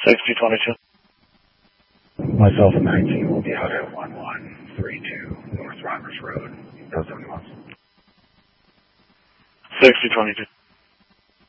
6022. Myself and 19 will be out at 1132 North Rogers Road. Does 71. 6022.